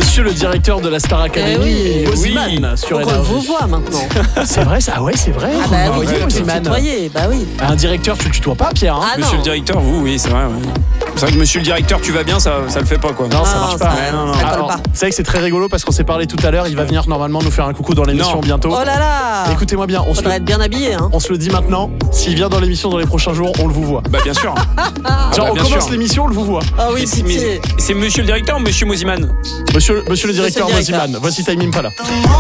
Monsieur le directeur de la Star Academy, Moziman, sur Donc on Énergie. vous voit maintenant. C'est vrai, ça, ouais, c'est vrai. Ah bah oui, voyez, vous Moziman. tutoyez, bah oui. Un directeur, tu le tutoies pas, Pierre, hein? Ah Monsieur non. le directeur, vous, oui, c'est vrai. Ouais. C'est vrai que monsieur le directeur, tu vas bien, ça le fait pas quoi. Non, ça marche pas. ça- Ouais, non. ça colle Alors, pas. c'est vrai que c'est très rigolo parce qu'on s'est parlé tout à l'heure. Il va venir normalement nous faire un coucou dans l'émission Non. bientôt. Oh là là. Écoutez-moi bien, Faudrait être bien habillé, hein. on se le dit maintenant. S'il vient dans l'émission dans les prochains jours, on le vous voit. Bah bien sûr. Genre, on bien commence sûr. l'émission, on le vous voit. Ah oui, Mais pitié. c'est monsieur le directeur ou monsieur Moziman? Monsieur le directeur directeur. Moziman, voici Time Impala.